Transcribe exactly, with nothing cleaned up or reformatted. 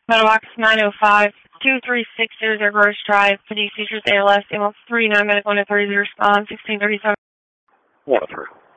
Meadowbox nine oh five, two three six zero zero Gross Drive, for these seizures A L S, A L S three, nine medical, and authority to respond, sixteen thirty-seven. one oh three.